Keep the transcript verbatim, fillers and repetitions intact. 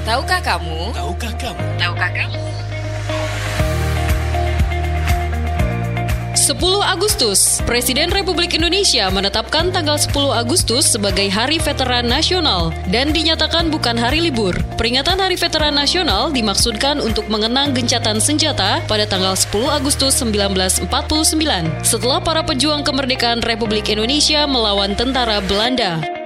Tahukah kamu? Tahukah kamu? Tahukah kamu? sepuluh Agustus, Presiden Republik Indonesia menetapkan tanggal sepuluh Agustus sebagai Hari Veteran Nasional dan dinyatakan bukan hari libur. Peringatan Hari Veteran Nasional dimaksudkan untuk mengenang gencatan senjata pada tanggal sepuluh Agustus seribu sembilan ratus empat puluh sembilan setelah para pejuang kemerdekaan Republik Indonesia melawan tentara Belanda.